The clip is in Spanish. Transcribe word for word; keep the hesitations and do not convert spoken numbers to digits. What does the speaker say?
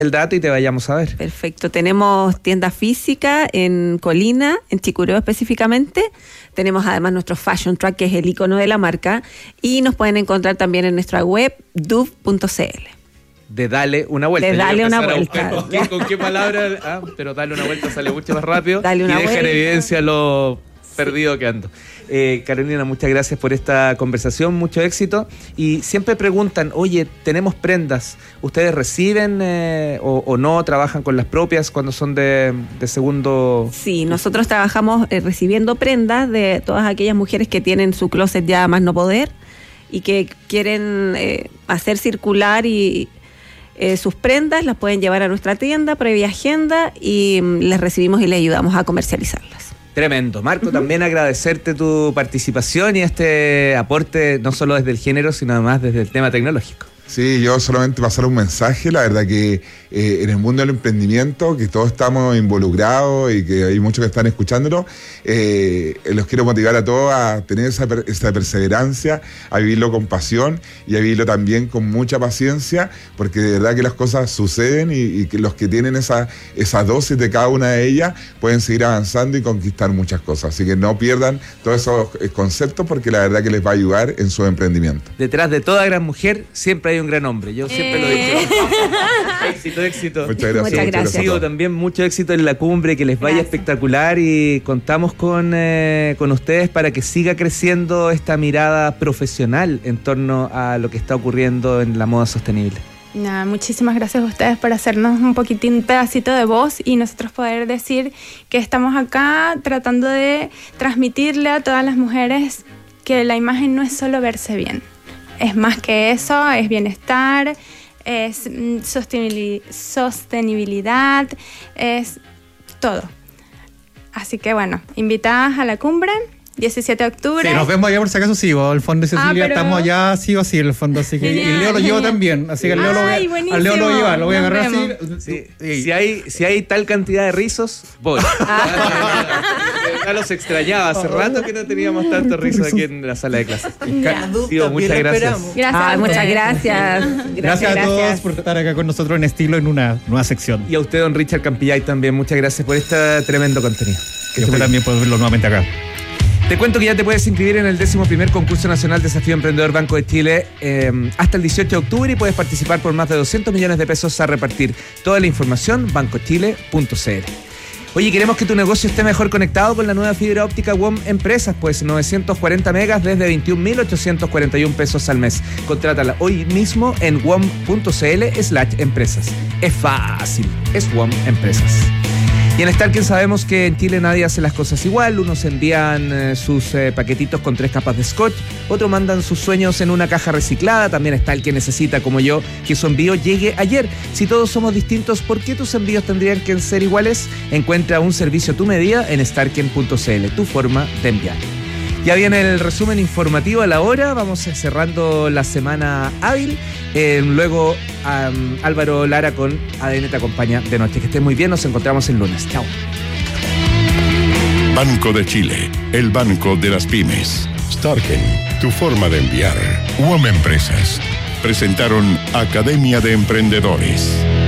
el dato y te vayamos a ver. Perfecto. Tenemos tienda física en Colina, en Chicureo específicamente. Tenemos además nuestro Fashion Truck, que es el icono de la marca. Y nos pueden encontrar también en nuestra web, duv punto c l. De darle una vuelta. De darle una vuelta. ¿Con qué, con qué palabra? Ah, pero darle una vuelta sale mucho más rápido. Dale una y deja vuelta. en evidencia lo perdido que ando. Eh, Carolina, muchas gracias por esta conversación, mucho éxito. Y siempre preguntan, oye, tenemos prendas, ¿ustedes reciben eh, o, o no trabajan con las propias cuando son de, de segundo? Sí, nosotros trabajamos eh, recibiendo prendas de todas aquellas mujeres que tienen su closet ya más no poder y que quieren eh, hacer circular y eh, sus prendas, las pueden llevar a nuestra tienda previa agenda y mm, les recibimos y les ayudamos a comercializarlas. Tremendo. Marco, uh-huh. también agradecerte tu participación y este aporte, no solo desde el género, sino además desde el tema tecnológico. Sí, yo solamente pasar un mensaje, la verdad que eh, en el mundo del emprendimiento, que todos estamos involucrados y que hay muchos que están escuchándolo, eh, los quiero motivar a todos a tener esa, esa perseverancia, a vivirlo con pasión y a vivirlo también con mucha paciencia, porque de verdad que las cosas suceden y, y que los que tienen esa, esa dosis de cada una de ellas pueden seguir avanzando y conquistar muchas cosas. Así que no pierdan todos esos conceptos porque la verdad que les va a ayudar en su emprendimiento. Detrás de toda gran mujer siempre hay un gran hombre, yo siempre eh. lo he dicho. éxito, éxito. Muchas gracias. Muchas gracias. Ha sido también mucho éxito en la cumbre, que les vaya Gracias. espectacular y contamos con, eh, con ustedes para que siga creciendo esta mirada profesional en torno a lo que está ocurriendo en la moda sostenible. Nada, muchísimas gracias a ustedes por hacernos un poquitín, un pedacito de voz y nosotros poder decir que estamos acá tratando de transmitirle a todas las mujeres que la imagen no es solo verse bien. Es más que eso, es bienestar, es sostenibilidad, es todo. Así que bueno, invitadas a la cumbre, diecisiete de octubre. Sí, nos vemos allá por si acaso sí, el fondo de Cecilia, ah, pero... estamos allá sí o sí en el fondo, así que genial, y Leo lo llevo también, así que Leo Ay, lo voy a, al Leo lo voy a llevar, lo voy a agarrar así. Sí, sí. Si hay, si hay tal cantidad de rizos, voy. Ya los extrañaba, hace rato que no teníamos tantos rizos aquí en la sala de clases. Sí, muchas gracias. Gracias, ah, muchas gracias. Gracias. Gracias a todos por estar acá con nosotros en Estilo en una nueva sección. Y a usted, don Richard Campillay, también muchas gracias por este tremendo contenido. Que yo también puedo verlo nuevamente acá. Te cuento que ya te puedes inscribir en el décimo primer concurso nacional Desafío Emprendedor Banco de Chile eh, hasta el dieciocho de octubre y puedes participar por más de doscientos millones de pesos a repartir. Toda la información, banco chile punto c l. Oye, queremos que tu negocio esté mejor conectado con la nueva fibra óptica W O M Empresas, pues novecientos cuarenta megas desde veintiún mil ochocientos cuarenta y uno pesos al mes. Contrátala hoy mismo en w o m punto c l slash empresas. Es fácil, es W O M Empresas. Y en Stalken sabemos que en Chile nadie hace las cosas igual. Unos envían eh, sus eh, paquetitos con tres capas de scotch, otros mandan sus sueños en una caja reciclada. También está el que necesita, como yo, que su envío llegue ayer. Si todos somos distintos, ¿por qué tus envíos tendrían que ser iguales? Encuentra un servicio a tu medida en stalken punto c l, tu forma de enviar. Ya viene el resumen informativo a la hora, vamos cerrando la semana hábil. Eh, luego um, Álvaro Lara con A D N te acompaña de noche. Que estés muy bien, nos encontramos el lunes. Chao. Banco de Chile, el banco de las pymes. Starken, tu forma de enviar. W O M Empresas presentaron Academia de Emprendedores.